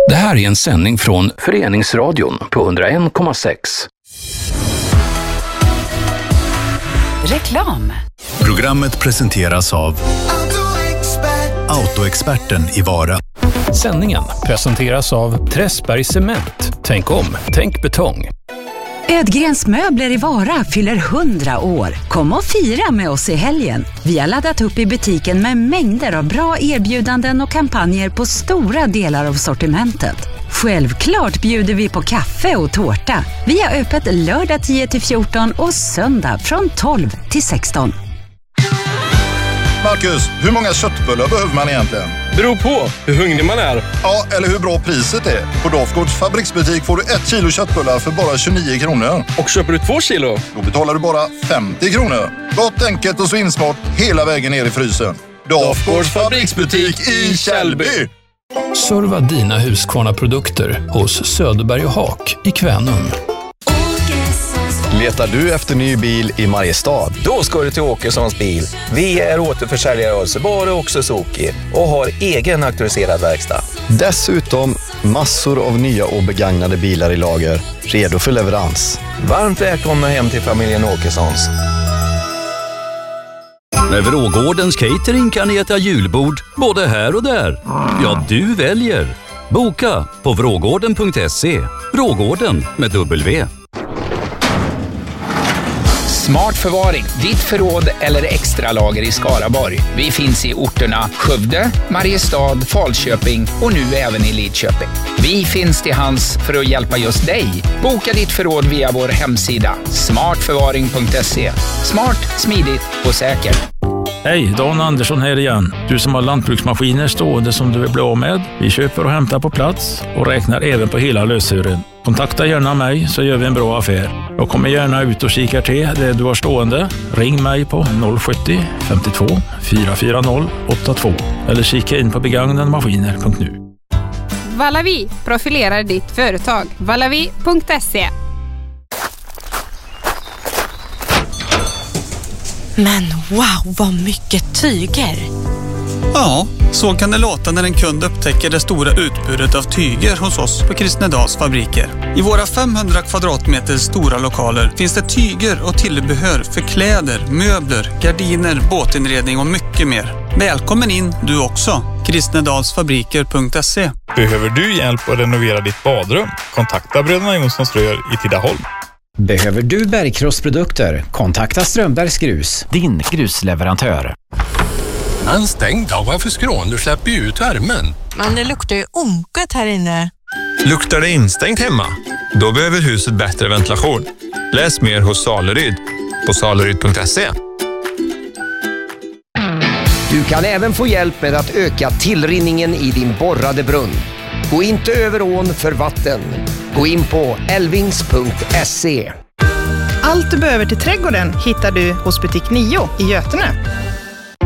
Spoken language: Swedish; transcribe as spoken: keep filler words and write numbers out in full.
Det här är en sändning från Föreningsradion på hundra en komma sex. Reklam. Programmet presenteras av Autoexperten i Vara. Sändningen presenteras av Träsberg Cement. Tänk om, tänk betong. Ödgrens möbler i Vara fyller hundra år. Kom och fira med oss i helgen. Vi har laddat upp i butiken med mängder av bra erbjudanden och kampanjer på stora delar av sortimentet. Självklart bjuder vi på kaffe och tårta. Vi har öppet lördag tio till fjorton och söndag från tolv till sexton. Marcus, hur många köttbullar behöver man egentligen? Beror på hur hungrig man är. Ja, eller hur bra priset är. På Dafgårds fabriksbutik får du ett kilo köttbullar för bara tjugonio kronor. Och köper du två kilo? Då betalar du bara femtio kronor. Gott, enkelt och svinsmart hela vägen ner i frysen. Dafgårds fabriksbutik i Källby. Serva dina Husqvarna-produkter hos Söderberg och Haak i Kvänum. Letar du efter ny bil i Mariestad? Då ska du till Åkessons bil. Vi är återförsäljare av Subaru och Suzuki och har egen auktoriserad verkstad. Dessutom massor av nya och begagnade bilar i lager, redo för leverans. Varmt välkomna hem till familjen Åkessons. Med Vrågårdens catering kan ni äta julbord både här och där. Ja, du väljer. Boka på vrågården punkt se. Vrågården med W. Smart förvaring, ditt förråd eller extra lager i Skaraborg. Vi finns i orterna Skövde, Mariestad, Falköping och nu även i Lidköping. Vi finns till hands för att hjälpa just dig. Boka ditt förråd via vår hemsida smart förvaring punkt se. Smart, smidigt och säkert. Hej, Dan Andersson här igen. Du som har lantbruksmaskiner stående som du vill bli av med. Vi köper och hämtar på plats och räknar även på hela lösören. Kontakta gärna mig så gör vi en bra affär. Jag kommer gärna ut och kikar till det du har stående. Ring mig på noll sjuttio femtiotvå fyra fyra noll åtta två eller kika in på begagnademaskiner punkt nu. Valavi profilerar ditt företag. valavi punkt se. Men wow, vad mycket tyger! Ja, så kan det låta när en kund upptäcker det stora utbudet av tyger hos oss på Kristnedals fabriker. I våra femhundra kvadratmeter stora lokaler finns det tyger och tillbehör för kläder, möbler, gardiner, båtinredning och mycket mer. Välkommen in du också! kristnedalsfabriker punkt se. Behöver du hjälp att renovera ditt badrum? Kontakta Bröderna Jonssons Rör i Tidaholm. Behöver du bergkrossprodukter? Kontakta Strömbergs Grus, din grusleverantör. En stängd dag, varför skrån? Du släpper ju ut värmen. Men det luktar ju onkat här inne. Luktar det instängt hemma? Då behöver huset bättre ventilation. Läs mer hos Saleryd på saleryd punkt se. Du kan även få hjälp med att öka tillrinningen i din borrade brunn. Gå inte över ån för vatten. Gå in på elvings punkt se. Allt du behöver till trädgården hittar du hos butik nio i Götene.